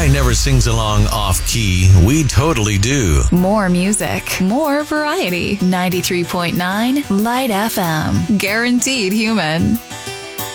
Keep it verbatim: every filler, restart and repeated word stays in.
guy never sings along off key. We totally do. More music, more variety. ninety-three point nine Light F M. Guaranteed human.